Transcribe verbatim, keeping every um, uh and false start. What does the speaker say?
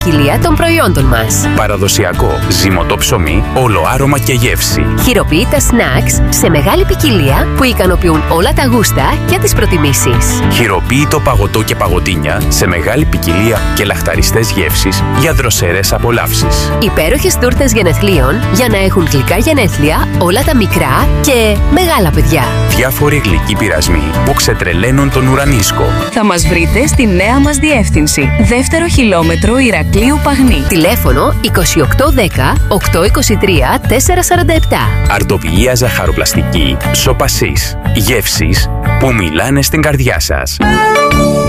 ποικιλία των προϊόντων μας. Παραδοσιακό, ζυμωτό ψωμί, όλο άρωμα και γεύση. Χειροποίητα snacks σε μεγάλη ποικιλία που ικανοποιούν όλα τα γούστα και τις προτιμήσεις. Χειροποίητο παγωτό και παγωτίνια σε μεγάλη ποικιλία και λαχταριστές γεύσεις για δροσερές απολαύσεις. Υπέροχες τούρτες γενεθλίων για να έχουν γλυκά γενέθλια όλα τα μικρά και μεγάλα παιδιά. Διάφοροι γλυκοί πειρασμοί που ξετρελαίνουν τον ουρανίσκο. Θα μας βρείτε στη νέα μας διεύθυνση. Δεύτερο χιλιόμετρο Ηρακλείου Παγνή. Τηλέφωνο είκοσι οκτώ δέκα οκτακόσια είκοσι τρία τετρακόσια σαράντα επτά. Αρτοπηγία ζαχαροπλαστική Σοπασίς. Γεύσεις που μιλάνε στην καρδιά σας.